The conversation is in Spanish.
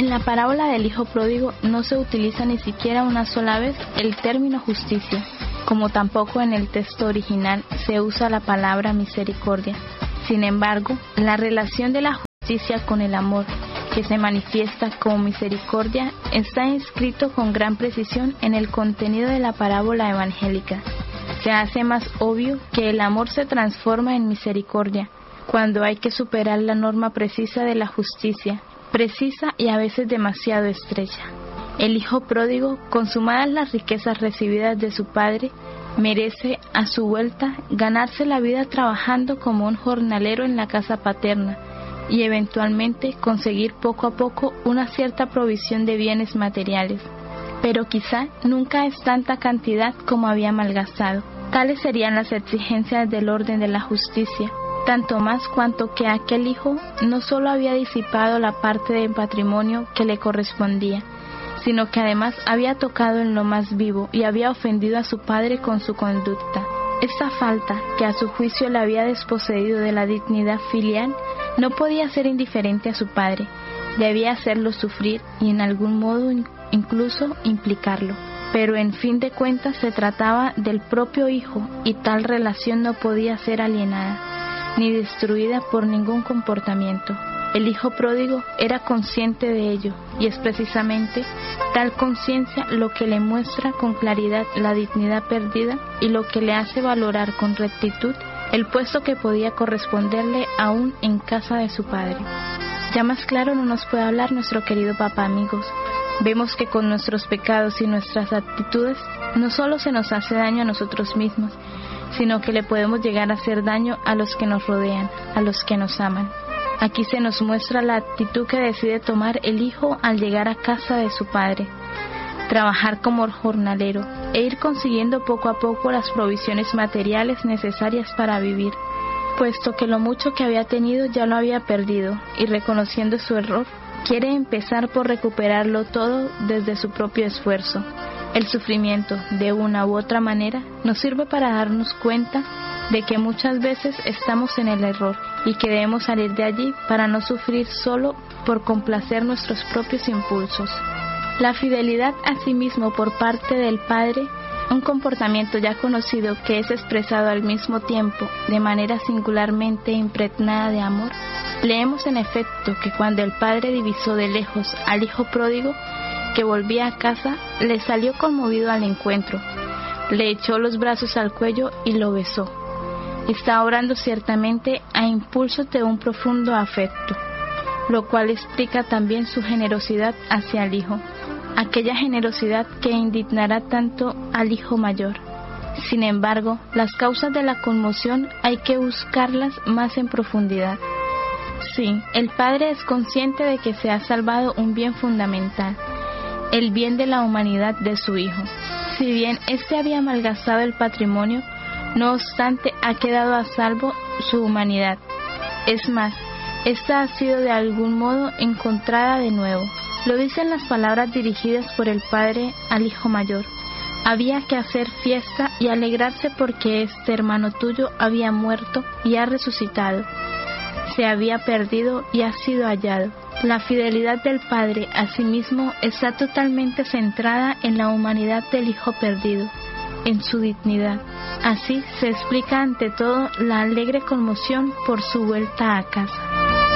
En la parábola del hijo pródigo no se utiliza ni siquiera una sola vez el término justicia, como tampoco en el texto original se usa la palabra misericordia. Sin embargo, la relación de la justicia con el amor, que se manifiesta como misericordia, está inscrito con gran precisión en el contenido de la parábola evangélica. Se hace más obvio que el amor se transforma en misericordia cuando hay que superar la norma precisa de la justicia, precisa y a veces demasiado estrecha. El hijo pródigo, consumadas las riquezas recibidas de su padre, merece a su vuelta ganarse la vida trabajando como un jornalero en la casa paterna y eventualmente conseguir poco a poco una cierta provisión de bienes materiales. Pero quizá nunca es tanta cantidad como había malgastado. Tales serían las exigencias del orden de la justicia, tanto más cuanto que aquel hijo no solo había disipado la parte del patrimonio que le correspondía, sino que además había tocado en lo más vivo y había ofendido a su padre con su conducta. Esta falta, que a su juicio le había desposeído de la dignidad filial, no podía ser indiferente a su padre, debía hacerlo sufrir y en algún modo incluso implicarlo. Pero en fin de cuentas se trataba del propio hijo y tal relación no podía ser alienada ni destruida por ningún comportamiento. El hijo pródigo era consciente de ello y es precisamente tal conciencia lo que le muestra con claridad la dignidad perdida y lo que le hace valorar con rectitud el puesto que podía corresponderle aún en casa de su padre. Ya más claro no nos puede hablar nuestro querido papá, amigos. Vemos que con nuestros pecados y nuestras actitudes no solo se nos hace daño a nosotros mismos, sino que le podemos llegar a hacer daño a los que nos rodean, a los que nos aman. Aquí se nos muestra la actitud que decide tomar el hijo al llegar a casa de su padre, trabajar como jornalero e ir consiguiendo poco a poco las provisiones materiales necesarias para vivir, puesto que lo mucho que había tenido ya lo había perdido, y reconociendo su error, quiere empezar por recuperarlo todo desde su propio esfuerzo. El sufrimiento, de una u otra manera, nos sirve para darnos cuenta de que muchas veces estamos en el error y que debemos salir de allí para no sufrir solo por complacer nuestros propios impulsos. La fidelidad a sí mismo por parte del Padre, un comportamiento ya conocido que es expresado al mismo tiempo de manera singularmente impregnada de amor. Leemos en efecto que cuando el Padre divisó de lejos al hijo pródigo que volvía a casa, le salió conmovido al encuentro, le echó los brazos al cuello y lo besó. Está obrando ciertamente a impulsos de un profundo afecto, lo cual explica también su generosidad hacia el hijo, aquella generosidad que indignará tanto al hijo mayor. Sin embargo, las causas de la conmoción hay que buscarlas más en profundidad. Sí, el padre es consciente de que se ha salvado un bien fundamental, el bien de la humanidad de su hijo. Si bien éste había malgastado el patrimonio, no obstante ha quedado a salvo su humanidad. Es más, esta ha sido de algún modo encontrada de nuevo. Lo dicen las palabras dirigidas por el padre al hijo mayor. Había que hacer fiesta y alegrarse porque este hermano tuyo había muerto y ha resucitado. Se había perdido y ha sido hallado. La fidelidad del Padre a sí mismo está totalmente centrada en la humanidad del hijo perdido, en su dignidad. Así se explica ante todo la alegre conmoción por su vuelta a casa.